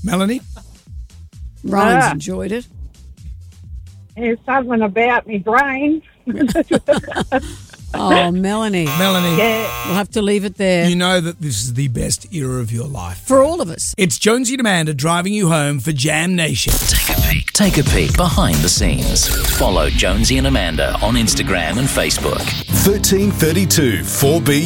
Melanie? Ryan's enjoyed it. There's something about me brain. Oh, Melanie. Yeah. We'll have to leave it there. You know that this is the best era of your life. For all of us. It's Jonesy and Amanda driving you home for Jam Nation. Take a peek behind the scenes. Follow Jonesy and Amanda on Instagram and Facebook. 1332 4B